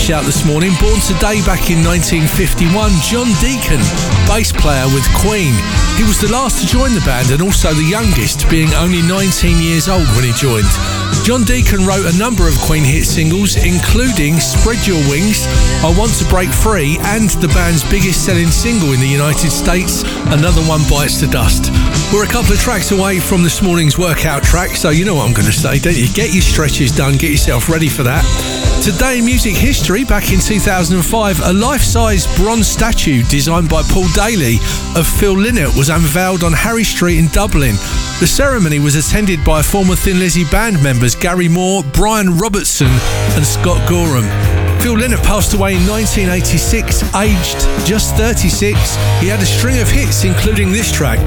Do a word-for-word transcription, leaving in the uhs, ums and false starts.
shout this morning. Born today back in nineteen fifty-one, John Deacon, bass player with Queen. He was the last to join the band and also the youngest, being only nineteen years old when he joined. John Deacon wrote a number of Queen hit singles, including Spread Your Wings, I Want to Break Free, and the band's biggest selling single in the United States, Another One Bites the Dust. We're a couple of tracks away from this morning's workout track, so you know what I'm going to say, don't you? Get your stretches done, get yourself ready for that. Today in music history, back in two thousand five, a life-size bronze statue designed by Paul Daly of Phil Lynott was unveiled on Harry Street in Dublin. The ceremony was attended by former Thin Lizzy band members Gary Moore, Brian Robertson and Scott Gorham. Phil Lynott passed away in nineteen eighty-six, aged just thirty-six. He had a string of hits, including this track,